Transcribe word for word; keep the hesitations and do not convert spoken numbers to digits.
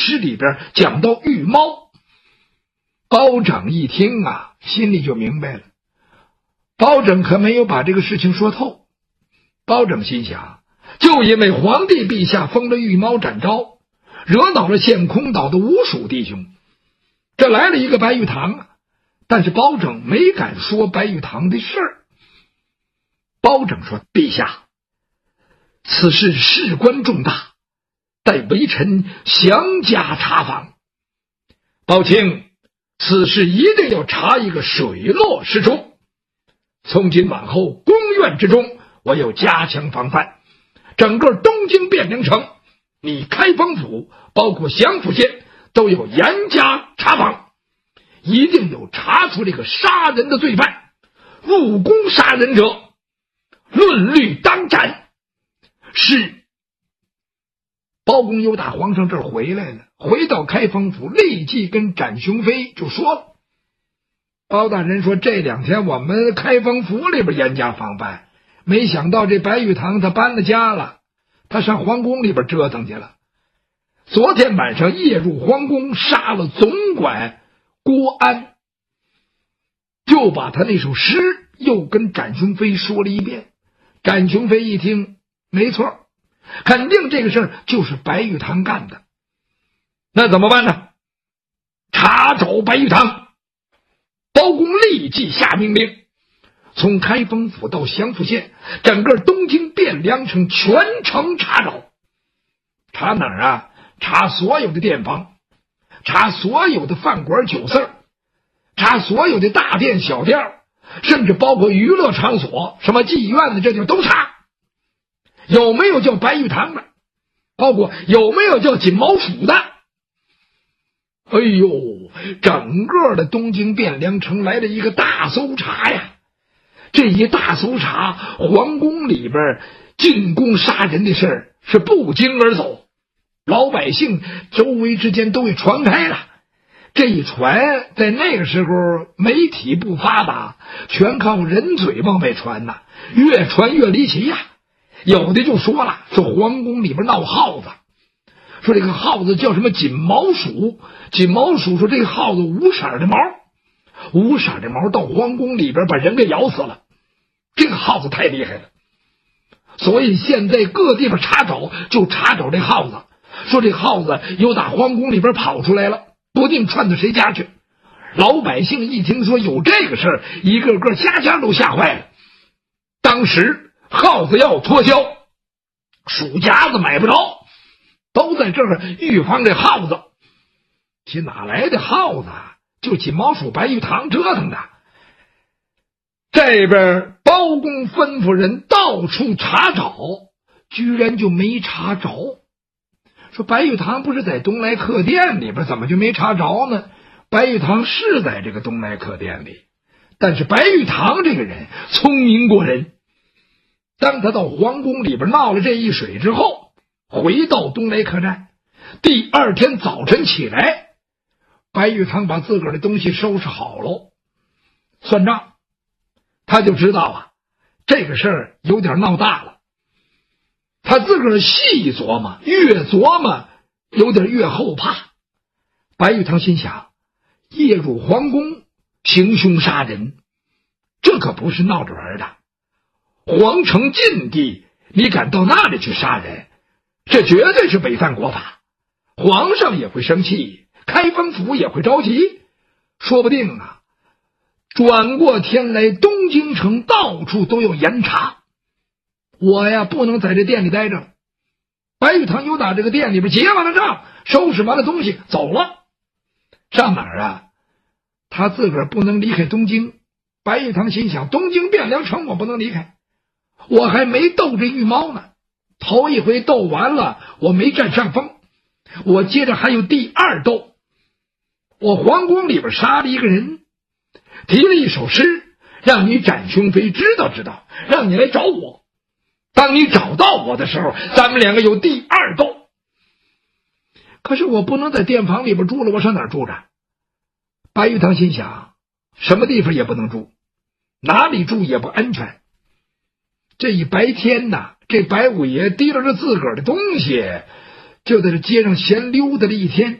诗里边讲到玉猫。包拯一听啊，心里就明白了，包拯可没有把这个事情说透。包拯心想，就因为皇帝陛下封了玉猫展昭，惹恼了陷空岛的吴蜀弟兄，这来了一个白玉堂啊，但是包拯没敢说白玉堂的事儿。包拯说，陛下，此事事关重大，待微臣详加查访。包卿，此事一定要查一个水落石出。从今往后，宫苑之中我要加强防范，整个东京汴梁城，你开封府包括降府县都要严加查访，一定有查出这个杀人的罪犯，入宫杀人者论律当斩。是。包公又打皇上这儿回来了，回到开封府，立即跟展雄飞就说了。包大人说，这两天我们开封府里边严加防范，没想到这白玉堂他搬了家了，他上皇宫里边折腾去了。昨天晚上夜入皇宫，杀了总管郭安，就把他那首诗又跟展雄飞说了一遍。展雄飞一听，没错，肯定这个事儿就是白玉堂干的。那怎么办呢？查找白玉堂。包公立即下命令，从开封府到降府县，整个东京汴梁城全城查找。查哪儿啊？查所有的店房，查所有的饭馆酒肆，查所有的大店小店，甚至包括娱乐场所，什么妓院的，这就都查。有没有叫白玉堂的？包括有没有叫锦毛鼠的？哎呦，整个的东京汴梁城来了一个大搜查呀！这一大搜查，皇宫里边进宫杀人的事儿是不胫而走，老百姓周围之间都给传开了。这一传，在那个时候媒体不发达，全靠人嘴往外传呐，越传越离奇呀。有的就说了，说皇宫里边闹耗子，说这个耗子叫什么锦毛鼠，锦毛鼠说这个耗子五色的毛，五色的毛到皇宫里边把人给咬死了，这个耗子太厉害了。所以现在各地方查找就查找这耗子，说这耗子又打皇宫里边跑出来了，不定窜到谁家去。老百姓一听说有这个事儿，一个个家家都吓坏了。当时耗子要脱销，鼠夹子买不着，都在这儿预防这耗子。其哪来的耗子？就锦毛鼠白玉堂折腾的。这边包公吩咐人到处查找，居然就没查着。说白玉堂不是在东来客店里边，怎么就没查着呢？白玉堂是在这个东来客店里，但是白玉堂这个人聪明过人。当他到皇宫里边闹了这一水之后，回到东来客栈，第二天早晨起来，白玉堂把自个儿的东西收拾好喽，算账。他就知道啊，这个事儿有点闹大了。他自个儿细琢磨，越琢磨有点越后怕。白玉堂心想，夜入皇宫行凶杀人，这可不是闹着玩的。皇城禁地，你敢到那里去杀人，这绝对是违反国法，皇上也会生气，开封府也会着急，说不定啊，转过天来东京城到处都有严查。我呀不能在这店里待着了。白玉堂又打这个店里边结完了账，收拾完了东西走了。上哪儿啊？他自个儿不能离开东京。白玉堂心想，东京汴梁城我不能离开，我还没斗这玉猫呢，头一回斗完了我没占上风，我接着还有第二斗。我皇宫里边杀了一个人，提了一首诗，让你展雄飞知道知道，让你来找我。当你找到我的时候，咱们两个有第二斗。可是我不能在店房里边住了，我上哪儿住着？白玉堂心想，什么地方也不能住，哪里住也不安全。这一白天呐，这白五爷提溜着自个儿的东西，就在这街上闲溜达了一天。